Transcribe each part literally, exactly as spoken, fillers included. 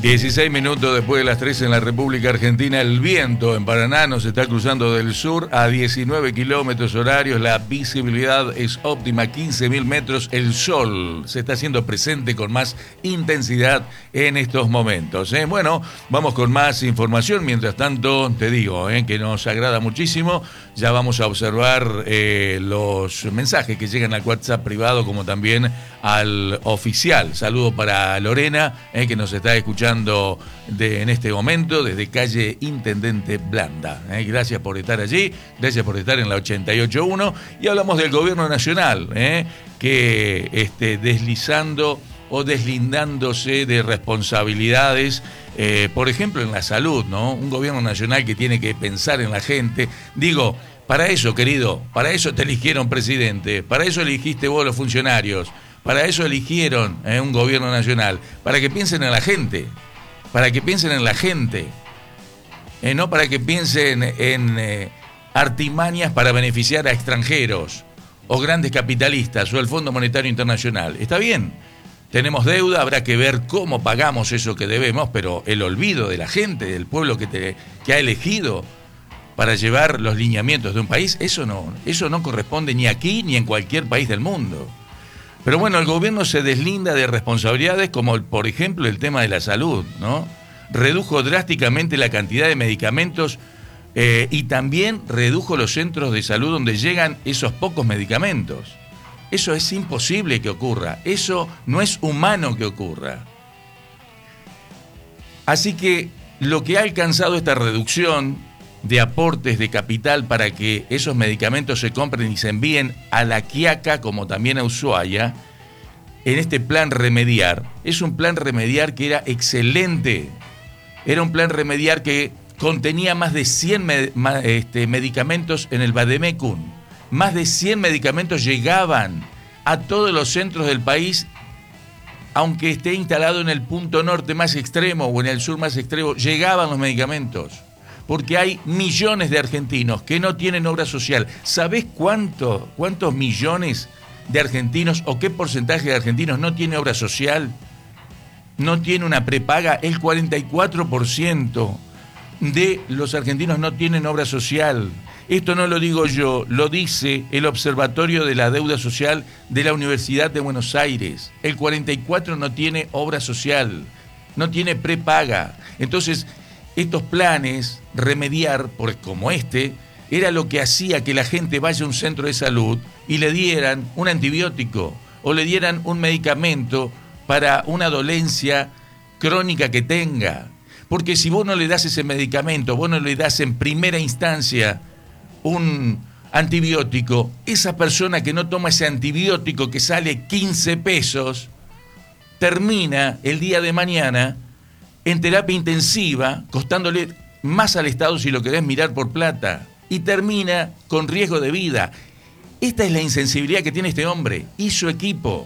dieciséis minutos después de las tres en la República Argentina. El viento en Paraná nos está cruzando del sur a diecinueve kilómetros horarios. La visibilidad es óptima, quince mil metros. El sol se está haciendo presente con más intensidad en estos momentos. ¿eh? Bueno, vamos con más información. Mientras tanto, te digo ¿eh? que nos agrada muchísimo. Ya vamos a observar eh, los mensajes que llegan al WhatsApp privado como también al oficial. Saludo para Lorena, eh, que nos está escuchando de, en este momento desde calle Intendente Blanda. Eh. Gracias por estar allí, gracias por estar en la ochenta y ocho punto uno. Y hablamos del gobierno nacional, eh, que este, deslizando o deslindándose de responsabilidades, eh, por ejemplo en la salud, ¿no? Un gobierno nacional que tiene que pensar en la gente. Digo, para eso, querido, para eso te eligieron presidente, para eso elegiste vos los funcionarios, para eso eligieron eh, un gobierno nacional, para que piensen en la gente, para que piensen en la gente, eh, no para que piensen en eh, artimañas para beneficiar a extranjeros o grandes capitalistas o el Fondo Monetario Internacional. Está bien, tenemos deuda, habrá que ver cómo pagamos eso que debemos, pero el olvido de la gente, del pueblo que, te, que ha elegido para llevar los lineamientos de un país, eso no, eso no corresponde ni aquí ni en cualquier país del mundo. Pero bueno, el gobierno se deslinda de responsabilidades como, por ejemplo, el tema de la salud, ¿no? Redujo drásticamente la cantidad de medicamentos eh, y también redujo los centros de salud donde llegan esos pocos medicamentos. Eso es imposible que ocurra, eso no es humano que ocurra. Así que lo que ha alcanzado esta reducción de aportes de capital para que esos medicamentos se compren y se envíen a La Quiaca como también a Ushuaia, en este plan remediar, es un plan remediar que era excelente. Era un plan remediar que contenía más de cien med- ma- este, medicamentos en el Vademecum. Más de cien medicamentos llegaban a todos los centros del país, aunque esté instalado en el punto norte más extremo o en el sur más extremo, llegaban los medicamentos. Porque hay millones de argentinos que no tienen obra social. ¿Sabés cuánto, cuántos millones de argentinos o qué porcentaje de argentinos no tiene obra social? No tiene una prepaga. El cuarenta y cuatro por ciento de los argentinos no tienen obra social. Esto no lo digo yo, lo dice el Observatorio de la Deuda Social de la Universidad de Buenos Aires. El cuarenta y cuatro por ciento no tiene obra social, no tiene prepaga. Entonces, estos planes, remediar, por, como este, era lo que hacía que la gente vaya a un centro de salud y le dieran un antibiótico o le dieran un medicamento para una dolencia crónica que tenga. Porque si vos no le das ese medicamento, vos no le das en primera instancia un antibiótico, esa persona que no toma ese antibiótico que sale quince pesos, termina el día de mañana en terapia intensiva, costándole más al Estado si lo querés mirar por plata, y termina con riesgo de vida. Esta es la insensibilidad que tiene este hombre y su equipo.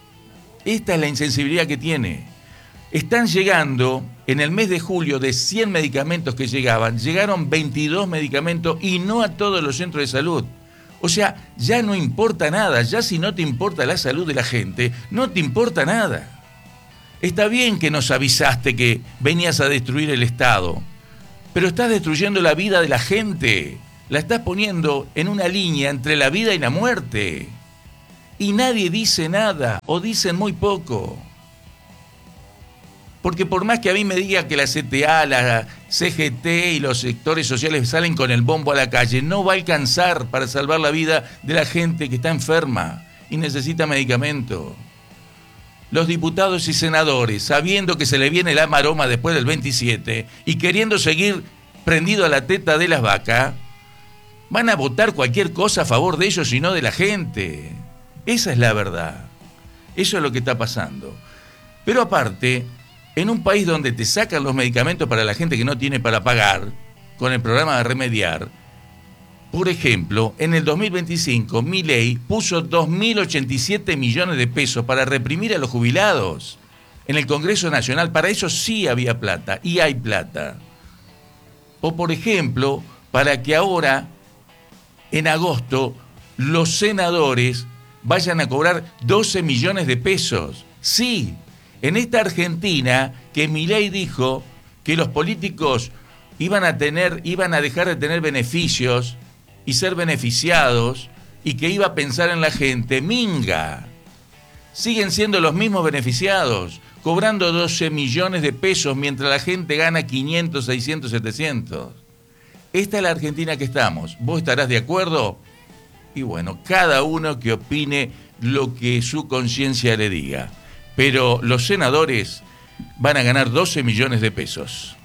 Esta es la insensibilidad que tiene. Están llegando, en el mes de julio, de cien medicamentos que llegaban, llegaron veintidós medicamentos y no a todos los centros de salud. O sea, ya no importa nada, ya si no te importa la salud de la gente, no te importa nada. Está bien que nos avisaste que venías a destruir el Estado, pero estás destruyendo la vida de la gente. La estás poniendo en una línea entre la vida y la muerte. Y nadie dice nada, o dicen muy poco. Porque por más que a mí me diga que la C T A, la C G T y los sectores sociales salen con el bombo a la calle, no va a alcanzar para salvar la vida de la gente que está enferma y necesita medicamento. Los diputados y senadores, sabiendo que se le viene la maroma después del veintisiete y queriendo seguir prendido a la teta de las vacas, van a votar cualquier cosa a favor de ellos y no de la gente. Esa es la verdad. Eso es lo que está pasando. Pero aparte, en un país donde te sacan los medicamentos para la gente que no tiene para pagar, con el programa de remediar, por ejemplo, en el dos mil veinticinco, Milei puso dos mil ochenta y siete millones de pesos para reprimir a los jubilados en el Congreso Nacional. Para eso sí había plata, y hay plata. O, por ejemplo, para que ahora, en agosto, los senadores vayan a cobrar doce millones de pesos. Sí, En esta Argentina que Milei dijo que los políticos iban a tener, iban a dejar de tener beneficios y ser beneficiados y que iba a pensar en la gente, minga. Siguen siendo los mismos beneficiados, cobrando doce millones de pesos mientras la gente gana quinientos, seiscientos, setecientos. Esta es la Argentina que estamos. ¿Vos estarás de acuerdo? Y bueno, cada uno que opine lo que su conciencia le diga. Pero los senadores van a ganar doce millones de pesos.